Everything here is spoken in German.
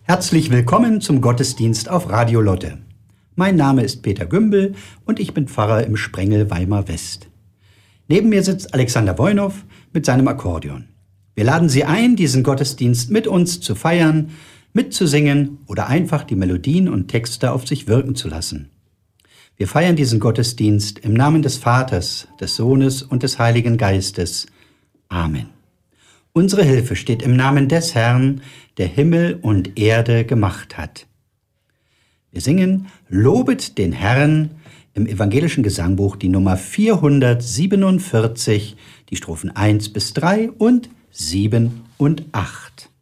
Herzlich willkommen zum Gottesdienst auf Radio Lotte. Mein Name ist Peter Gümbel und ich bin Pfarrer im Sprengel Weimar West. Neben mir sitzt Alexander Woinow mit seinem Akkordeon. Wir laden Sie ein, diesen Gottesdienst mit uns zu feiern, mitzusingen oder einfach die Melodien und Texte auf sich wirken zu lassen. Wir feiern diesen Gottesdienst im Namen des Vaters, des Sohnes und des Heiligen Geistes. Amen. Unsere Hilfe steht im Namen des Herrn, der Himmel und Erde gemacht hat. Wir singen Lobet den Herrn im evangelischen Gesangbuch die Nummer 447, die Strophen 1 bis 3 und 7 und 8.